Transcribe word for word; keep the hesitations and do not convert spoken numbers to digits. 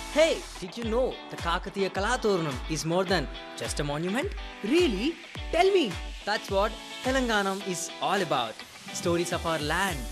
Hey, did you know the Kakatiya Kalaturnam is more than just a monument? Really? Tell me. That's what Telanganam is all about. Stories of our land,